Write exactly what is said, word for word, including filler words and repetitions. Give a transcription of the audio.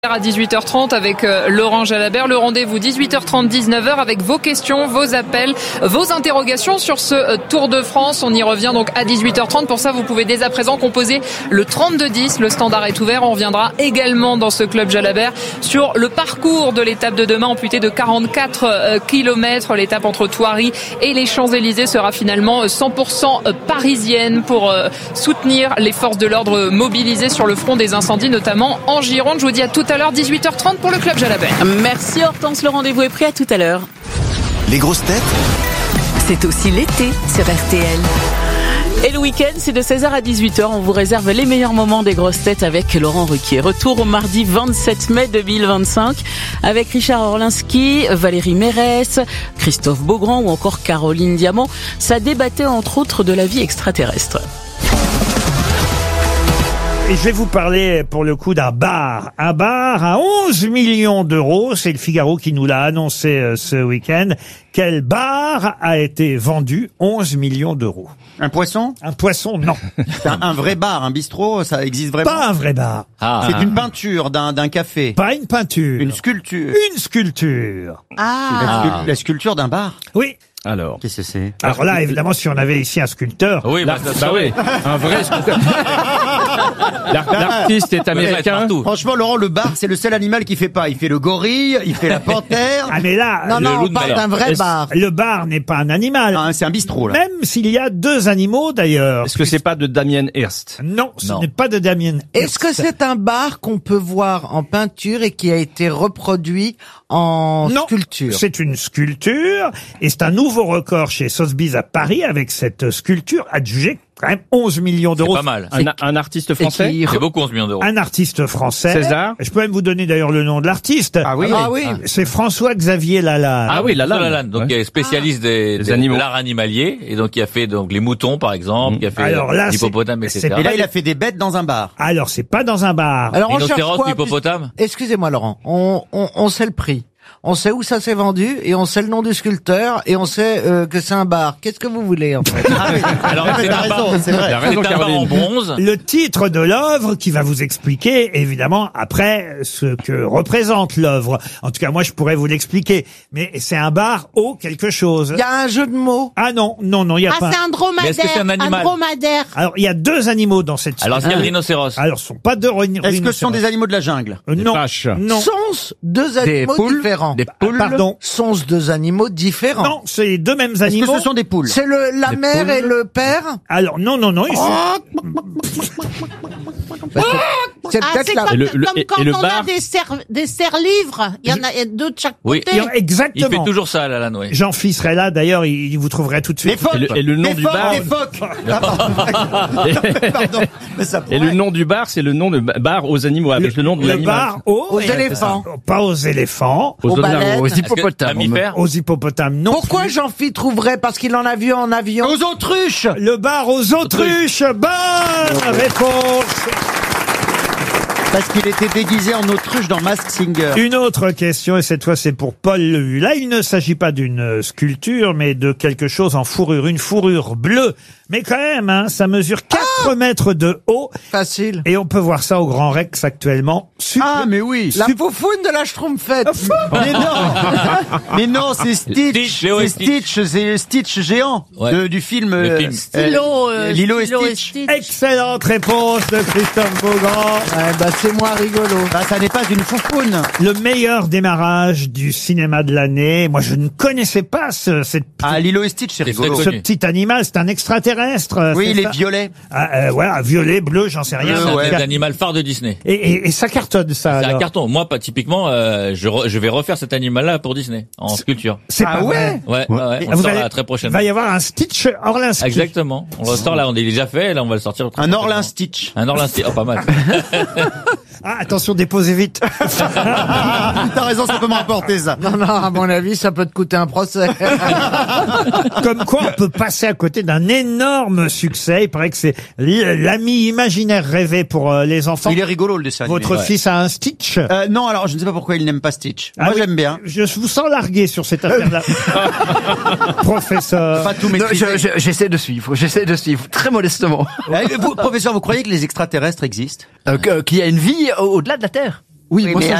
À dix-huit heures trente avec euh, Laurent Jalabert. Le rendez-vous dix-huit heures trente, dix-neuf heures avec vos questions, vos appels, vos interrogations sur ce euh, Tour de France. On y revient donc à dix-huit heures trente. Pour ça, vous pouvez dès à présent composer le trente-deux dix. Le standard est ouvert. On reviendra également dans ce club Jalabert sur le parcours de l'étape de demain amputée de quarante-quatre euh, kilomètres. L'étape entre Thoiry et les Champs-Élysées sera finalement cent pour cent parisienne pour euh, soutenir les forces de l'ordre mobilisées sur le front des incendies, notamment en Gironde. Je vous dis à tout à l'heure, dix-huit heures trente pour le club Jalabert. Merci Hortense, le rendez-vous est pris, à tout à l'heure. Les grosses têtes, c'est aussi l'été sur R T L. Et le week-end, c'est de seize heures à dix-huit heures. On vous réserve les meilleurs moments des grosses têtes avec Laurent Ruquier. Retour au mardi vingt-sept mai deux mille vingt-cinq avec Richard Orlinski, Valérie Mérès, Christophe Beaugrand ou encore Caroline Diamant. Ça débattait entre autres de la vie extraterrestre. Et je vais vous parler pour le coup d'un bar. Un bar à onze millions d'euros. C'est le Figaro qui nous l'a annoncé euh, ce week-end. Quel bar a été vendu onze millions d'euros? Un poisson? Un poisson, non. C'est un, un vrai bar, un bistrot, ça existe vraiment? Pas un vrai bar. Ah. C'est une peinture d'un, d'un café? Pas une peinture. Une sculpture? Une sculpture. Ah. La, scu- la sculpture d'un bar? Oui. Alors, qu'est-ce que c'est? Alors là, évidemment, si on avait ici un sculpteur. Oui, bah, bah, bah oui, un vrai sculpteur. L'artiste est américain. Franchement, Laurent, le bar, c'est le seul animal qui fait pas. Il fait le gorille, il fait la panthère. Ah mais là, non, le, non, on parle d'un vrai bar. Le bar n'est pas un animal. Ah, c'est un bistrot, là. Même s'il y a deux animaux, d'ailleurs. Est-ce que c'est pas de Damien Hirst? Non, ce Non. n'est pas de Damien Hirst. Est-ce que c'est un bar qu'on peut voir en peinture et qui a été reproduit en Non, sculpture? c'est une sculpture et c'est un nouveau record chez Sotheby's à Paris avec cette sculpture adjugée quand même onze millions d'euros. C'est pas mal. Un, un artiste français? C'est beaucoup onze millions d'euros. Un artiste français. César? Je peux même vous donner d'ailleurs le nom de l'artiste. Ah oui? Ah oui. C'est François-Xavier Lalanne. Ah oui, la François lame. Lalanne, donc Ouais. qui est spécialiste des, Des des- animaux. de l'art animalier, et donc qui a fait donc les moutons par exemple, Mm. qui a fait Alors là, l'hippopotame, c'est- et cetera. c'est- Et là, il a fait des bêtes dans un bar. Alors c'est pas dans un bar. Alors on cherche Rhinocéros, quoi? hippopotame. Excusez-moi Laurent, on, on, on sait le prix. On sait où ça s'est vendu et on sait le nom du sculpteur et on sait euh, que c'est un bar. Qu'est-ce que vous voulez en fait? Ah oui. Alors c'est T'as un bar, raison, c'est vrai. c'est un bar en bronze. Le titre de l'œuvre qui va vous expliquer, évidemment, après, ce que représente l'œuvre. En tout cas, moi, je pourrais vous l'expliquer. Mais c'est un bar au quelque chose. Il y a un jeu de mots. Ah non, non, non, il y a Ah, pas. c'est un dromadaire. Mais est-ce que c'est un animal dromadaire. Alors, il y a deux animaux dans cette Alors c'est un sculpture. rhinocéros. Alors, ce sont pas deux rhino- Est-ce que ce sont rhinocéros. des animaux de la jungle? Euh, Des non, vaches. non. Sont-ce deux animaux différents? Des Ah, poules? pardon. Sont-ce deux animaux différents? Non, c'est les deux mêmes Est-ce animaux. que ce sont des poules? C'est le, la Des mère poules. et le père? Alors, non, non, non, ils sont... C'est Ah, peut-être c'est la... comme, Et le- le- comme et- quand et le on bar a des serres, des serres-livres. Il y en a deux de chaque Oui. côté. ils ont- Il Exactement. fait toujours ça, Lalanne, oui. Jean-Phil serait là, d'ailleurs, il, il vous trouverait tout de Les suite. phoques. Et le, et le nom Les du phoques, bar? les phoques. Ah, pardon. Pardon. Mais ça Et le pourrait. nom du bar, c'est le nom de ba- bar aux animaux, avec le, nom de le l'animal. bar aux, Aux éléphants. Pas aux éléphants. Aux, Aux aux- baleines. aux Est-ce Est-ce que- hippopotames. mammifères. Aux hippopotames, non. Pourquoi plus. Jean-Philippe trouverait? Parce qu'il en a vu en avion. Aux autruches. Le bar aux autruches. Bonne réponse. Parce qu'il était déguisé en autruche dans Mask Singer. Une autre question, et cette fois c'est pour Paul Lehu. Là, il ne s'agit pas d'une sculpture, mais de quelque chose en fourrure. Une fourrure bleue. Mais quand même, hein, ça mesure quatre mètres de haut. Facile. Et on peut voir ça au Grand Rex actuellement. Super. Ah, mais oui. La foufoune de la Schtroumpfette. Mais non. Mais non, c'est Stitch. Stitch, Léo et C'est Stitch, c'est le Stitch géant Ouais. de- du film. Le euh, film. Stylo, euh, Lilo et stylo Stitch. Excellente réponse de Christophe Beaugrand. Ouais, bah c'est moins rigolo. Bah, ça n'est pas une foufoune. Le meilleur démarrage du cinéma de l'année. Moi, je ne connaissais pas ce, cette, Ah, Lilo et Stitch, c'est C'est rigolo. très ce connu. petit animal. C'est un extraterrestre. Oui, c'est il est ça violet. Ah, euh, voilà, violet, bleu, j'en sais rien. Bleu, C'est un ouais. des animaux phares de Disney. Et, et, et ça cartonne, ça. C'est un alors. carton. Moi, pas typiquement, euh, je, re- je vais refaire cet animal-là pour Disney en sculpture. C'est Ah pas ouais vrai. Ouais, ouais, ouais. Ah, On vous sort allez- là très Il prochainement. va y avoir un Stitch Orlinski. Exactement. On le sort là, on est déjà fait. Là, on va le sortir. très Un prochainement. Orlin Stitch. Un Orlin Stitch. Oh, pas mal. Ah, attention, déposez vite. T'as raison, ça peut me rapporter ça. Non, non, à mon avis, ça peut te coûter un procès. Comme quoi, on peut passer à côté d'un énorme succès. Il paraît que c'est l'ami imaginaire rêvé pour euh, les enfants. Il est rigolo le dessin animé. Votre Ouais. fils a un Stitch. Euh, non, alors je ne sais pas pourquoi il n'aime pas Stitch. Ah Moi oui, j'aime bien. Je vous sens largué sur cette affaire-là. Professeur. Pas tout Non, maîtriser. je- je- j'essaie de suivre, j'essaie de suivre, très modestement. Euh, vous, professeur, vous croyez que les extraterrestres existent? Euh, que- qu'il y a une vie au- au-delà de la Terre. Oui, Oui, moi mais ça,